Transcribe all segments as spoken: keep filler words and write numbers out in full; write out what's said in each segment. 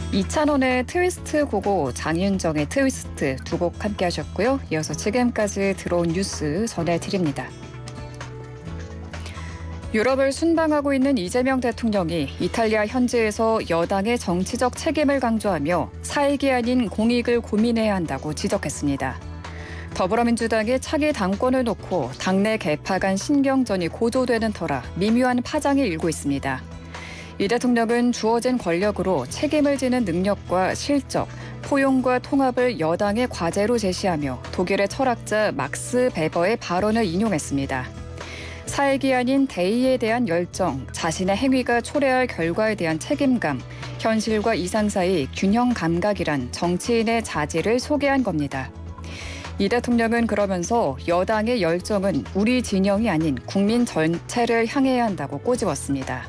이찬원의 트위스트 고고, 장윤정의 트위스트 두 곡 함께 하셨고요. 이어서 지금까지 들어온 뉴스 전해드립니다. 유럽을 순방하고 있는 이재명 대통령이 이탈리아 현지에서 여당의 정치적 책임을 강조하며 사익이 아닌 공익을 고민해야 한다고 지적했습니다. 더불어민주당의 차기 당권을 놓고 당내 개파 간 신경전이 고조되는 터라 미묘한 파장이 일고 있습니다. 이 대통령은 주어진 권력으로 책임을 지는 능력과 실적, 포용과 통합을 여당의 과제로 제시하며 독일의 철학자 막스 베버의 발언을 인용했습니다. 사익이 아닌 대의에 대한 열정, 자신의 행위가 초래할 결과에 대한 책임감, 현실과 이상 사이 균형 감각이란 정치인의 자질을 소개한 겁니다. 이 대통령은 그러면서 여당의 열정은 우리 진영이 아닌 국민 전체를 향해야 한다고 꼬집었습니다.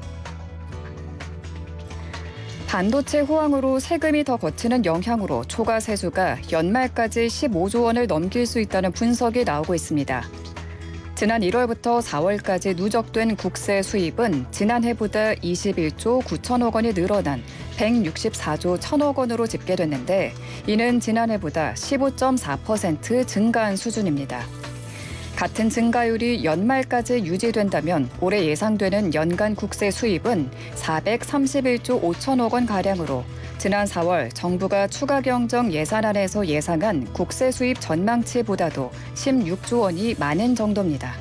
반도체 호황으로 세금이 더 거치는 영향으로 초과 세수가 연말까지 십오조 원을 넘길 수 있다는 분석이 나오고 있습니다. 지난 일월부터 사월까지 누적된 국세 수입은 지난해보다 이십일조 구천억 원이 늘어난 백육십사조 천억 원으로 집계됐는데 이는 지난해보다 십오 점 사 퍼센트 증가한 수준입니다. 같은 증가율이 연말까지 유지된다면 올해 예상되는 연간 국세 수입은 사백삼십일조 오천억 원가량으로 지난 사월 정부가 추가 경정 예산안에서 예상한 국세 수입 전망치보다도 십육조 원이 많은 정도입니다.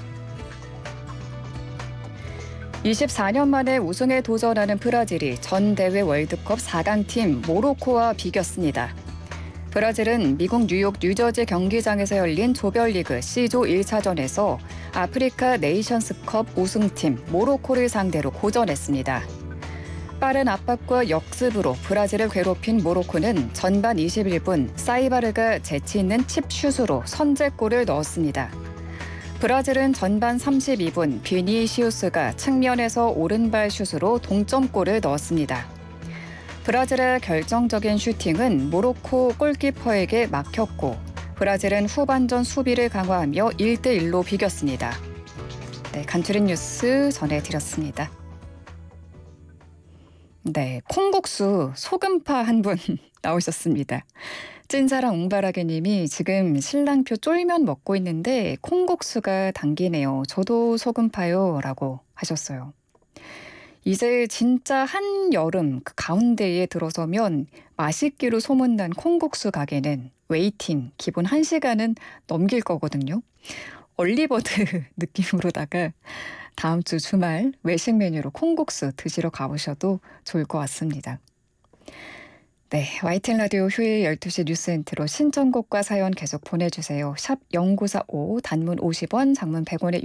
이십사 년 만에 우승에 도전하는 브라질이 전 대회 월드컵 사 강팀 모로코와 비겼습니다. 브라질은 미국 뉴욕 뉴저지 경기장에서 열린 조별리그 C조 일 차전에서 아프리카 네이션스컵 우승팀 모로코를 상대로 고전했습니다. 빠른 압박과 역습으로 브라질을 괴롭힌 모로코는 전반 이십일 분 사이바르가 재치 있는 칩슛으로 선제골을 넣었습니다. 브라질은 전반 삼십이 분 비니시우스가 측면에서 오른발 슛으로 동점골을 넣었습니다. 브라질의 결정적인 슈팅은 모로코 골키퍼에게 막혔고 브라질은 후반전 수비를 강화하며 일 대 일로 비겼습니다. 네, 간추린 뉴스 전해드렸습니다. 네, 콩국수 소금파 한 분 나오셨습니다. 찐사랑 옹바라게 님이 지금 신랑표 쫄면 먹고 있는데 콩국수가 당기네요. 저도 소금파요 라고 하셨어요. 이제 진짜 한여름 그 가운데에 들어서면 맛있기로 소문난 콩국수 가게는 웨이팅 기본 한 시간은 넘길 거거든요. 얼리버드 느낌으로다가 다음 주 주말 외식 메뉴로 콩국수 드시러 가보셔도 좋을 것 같습니다. 네, 와이티엔 라디오 휴일 열두 시 뉴스 엔트로 신청곡과 사연 계속 보내주세요. 샵 공구사오 단문 오십 원, 장문 백 원의